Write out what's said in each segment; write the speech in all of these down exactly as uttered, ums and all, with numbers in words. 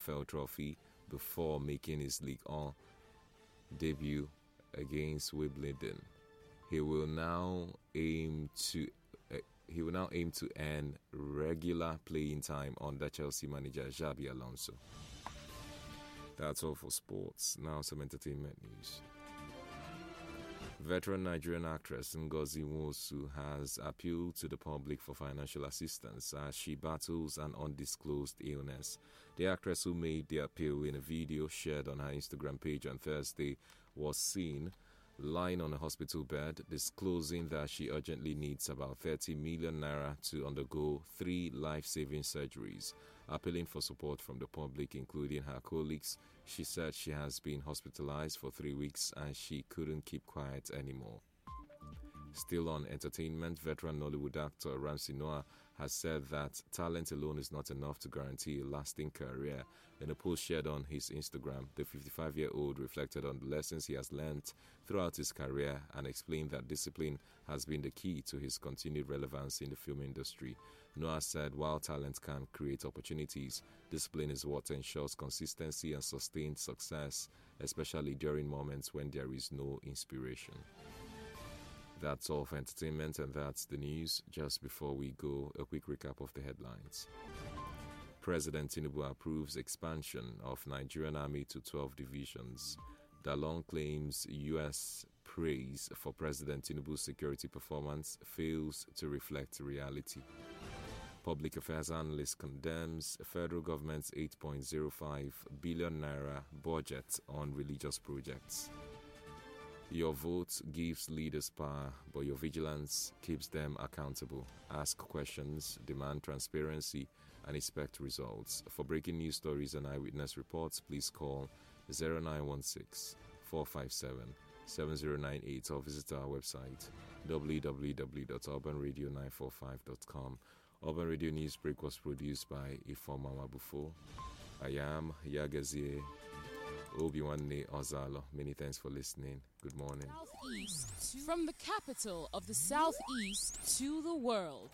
F L trophy before making his League One debut against Wimbledon. He will now aim to uh, he will now aim to earn regular playing time under Chelsea manager Xabi Alonso. That's all for sports. Now some entertainment news. Veteran Nigerian actress Ngozi Nwosu has appealed to the public for financial assistance as she battles an undisclosed illness. The actress, who made the appeal in a video shared on her Instagram page on Thursday, was seen lying on a hospital bed, disclosing that she urgently needs about thirty million naira to undergo three life-saving surgeries. Appealing for support from the public, including her colleagues, she said she has been hospitalized for three weeks and she couldn't keep quiet anymore. Still on entertainment, veteran Nollywood actor Ramsey Noah has said that talent alone is not enough to guarantee a lasting career. In a post shared on his Instagram, the fifty-five-year-old reflected on the lessons he has learned throughout his career and explained that discipline has been the key to his continued relevance in the film industry. Noah said while talent can create opportunities, discipline is what ensures consistency and sustained success, especially during moments when there is no inspiration. That's all for entertainment, and that's the news. Just before we go, a quick recap of the headlines. President Tinubu approves expansion of Nigerian Army to twelve divisions. Dalong claims U S praise for President Tinubu's security performance fails to reflect reality. Public Affairs Analyst condemns federal government's eight point oh five billion naira budget on religious projects. Your vote gives leaders power, but your vigilance keeps them accountable. Ask questions, demand transparency, and expect results. For breaking news stories and eyewitness reports, please call zero nine one six, four five seven, seven zero nine eight or visit our website w w w dot urban radio nine four five dot com. Urban Radio Newsbreak was produced by Ifeoma Mabufo. I am Yagazie Obiwanne Ozalo. Many thanks for listening. Good morning. Southeast, from the capital of the Southeast to the world.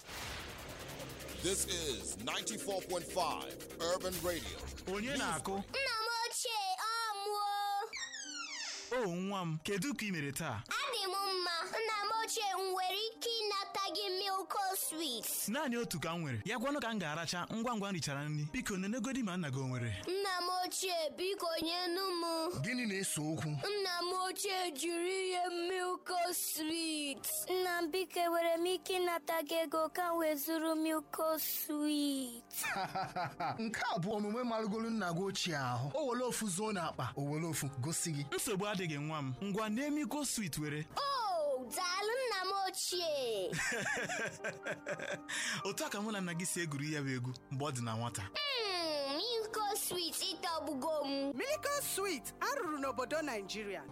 This is ninety-four point five Urban Radio. Onye na-akụ? Nna m ochie, ọmụọ. Oh, nwa m, kedu ka ị mere taa? Adị m mma. Nna m ochie, m nwere ike ịnata gị Milko Sweet? Naanị otu ka m nwere. Ya gwanụ ka m ga-aracha ngwa ngwa richara nri. Biko nenegodi ma nna gị o nwere. Nna m ochie, biko nyenu m. Gịnị na-ese okwu? Nna m ochie jiri ihe Milko Sweet. Nna m biko nwere m ike ịnata gị ego ka m wee zụrụ Milko Sweet. Nke a bụ omume marụgolu nna gị ochie ahụ. O were ofu zuo n'akpa, o were ofu gosi gị. Nsogbu adịghị nwa m. Ngwa nee Milko Sweet were. Oh, daalụ nna m ochie. Otu aka mụ na nna gị si egwuri ya bụ egwu mgbe ọ dị na nwata. Mm, Milko Sweet ịtọgbugo m. Milko Sweet arụrụ n'obodo Nigeria.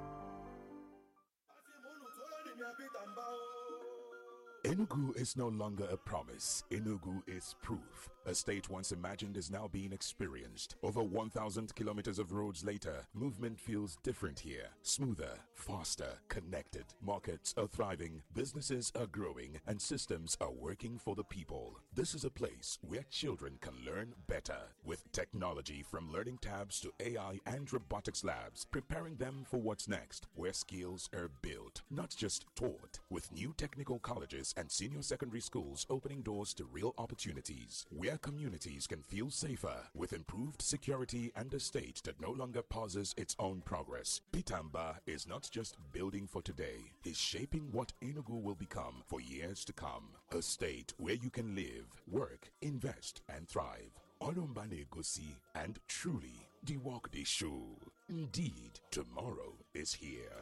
Enugu is no longer a promise. Enugu is proof. A state once imagined is now being experienced. Over one thousand kilometers of roads later, movement feels different here. Smoother, faster, connected. Markets are thriving, businesses are growing, and systems are working for the people. This is a place where children can learn better. With technology from learning tabs to A I and robotics labs, preparing them for what's next, where skills are built, not just taught. With new technical colleges and senior secondary schools opening doors to real opportunities, where communities can feel safer with improved security and a state that no longer pauses its own progress. Pitamba is not just building for today, it's shaping what Enugu will become for years to come. A state where you can live, work, invest, and thrive. Olumbane Gosi, and truly, the walk the show. Indeed, tomorrow is here.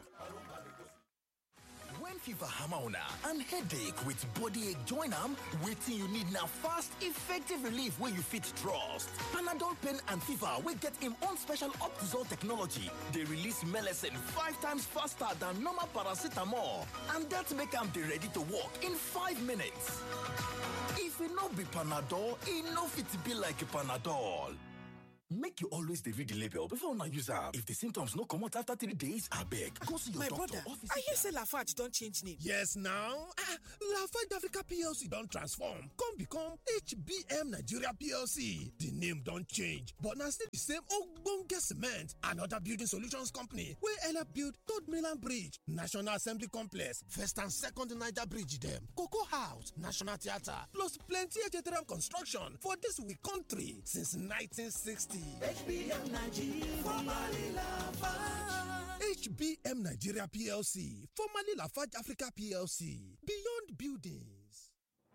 When fever hammer on and headache with body ache join am, wetin you need now fast, effective relief where you fit trust. Panadol pain and fever will get him own special Optizol technology. They release medicine five times faster than normal paracetamol, and that make am dey ready to work in five minutes. If it no be Panadol, it no fit be like Panadol. Make you always dey read the label before una use am. If the symptoms no comot after three days, abeg go see your My doctor. brother, I hear say Lafarge don change name. Yes now, ah, Lafarge Africa P L C don transform come become H B M Nigeria P L C. The name don change but na still the same ogbonge cement and other building solutions company wey help build Third Mainland Bridge, National Assembly Complex, First and Second Niger Bridge dem, Cocoa House, National Theatre, plus plenty H T M construction for dis we country since nineteen sixty. H B M Nigeria, formerly Lafarge. H B M Nigeria P L C, formerly Lafarge Africa P L C, Beyond Buildings.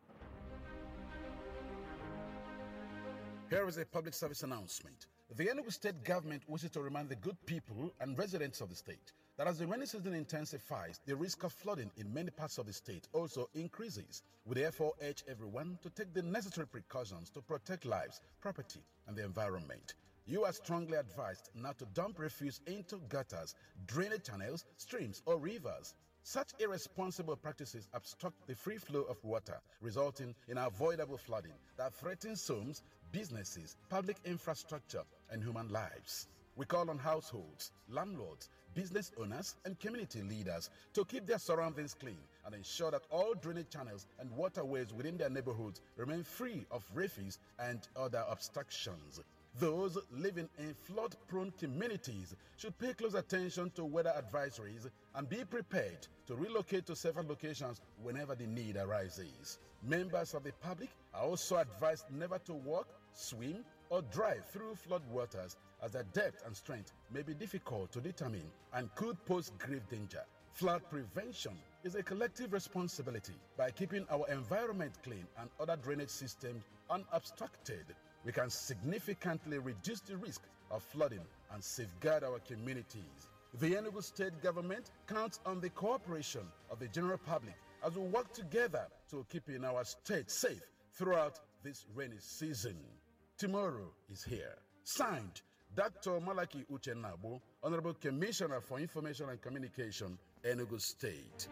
Here is a public service announcement. The Enugu State government wishes to remind the good people and residents of the state that as the rainy season intensifies, the risk of flooding in many parts of the state also increases. We therefore urge everyone to take the necessary precautions to protect lives, property, and the environment. You are strongly advised not to dump refuse into gutters, drainage channels, streams, or rivers. Such irresponsible practices obstruct the free flow of water, resulting in avoidable flooding that threatens homes, businesses, public infrastructure, and human lives. We call on households, landlords, business owners, and community leaders to keep their surroundings clean and ensure that all drainage channels and waterways within their neighborhoods remain free of refuse and other obstructions. Those living in flood-prone communities should pay close attention to weather advisories and be prepared to relocate to safer locations whenever the need arises. Members of the public are also advised never to walk, swim, or drive through flood waters as their depth and strength may be difficult to determine and could pose grave danger. Flood prevention is a collective responsibility. By keeping our environment clean and other drainage systems unobstructed, we can significantly reduce the risk of flooding and safeguard our communities. The Enugu State government counts on the cooperation of the general public as we work together to keep in our state safe throughout this rainy season. Tomorrow is here. Signed, Doctor Malaki Uchenabo, Honorable Commissioner for Information and Communication, Enugu State.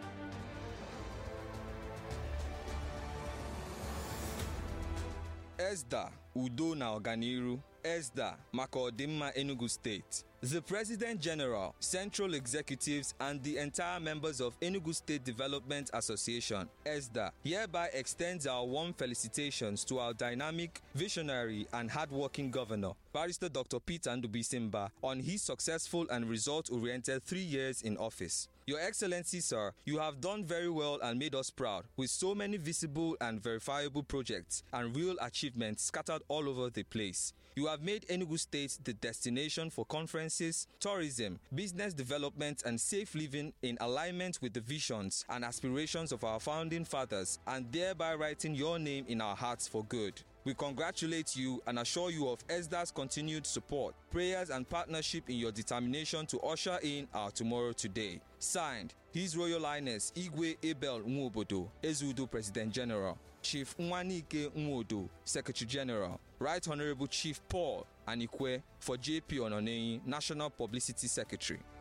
ESDA, Udo na Ọganiru, ESDA, maka ọdịmma Enugu State. The President General, Central Executives, and the entire members of Enugu State Development Association, ESDA, hereby extends our warm felicitations to our dynamic, visionary, and hardworking governor, Barrister Doctor Peter Ndubuisimba, on his successful and result-oriented three years in office. Your Excellency, sir, you have done very well and made us proud with so many visible and verifiable projects and real achievements scattered all over the place. You have made Enugu State the destination for conferences, tourism, business development, and safe living in alignment with the visions and aspirations of our founding fathers, and thereby writing your name in our hearts for good. We congratulate you and assure you of ESDA's continued support, prayers, and partnership in your determination to usher in our tomorrow today. Signed, His Royal Highness Igwe Abel Nwobodo, Ezudo President General, Chief Nwanike Nwodo, Secretary General, Right Honorable Chief Paul Anikwe for J P Ononei, National Publicity Secretary.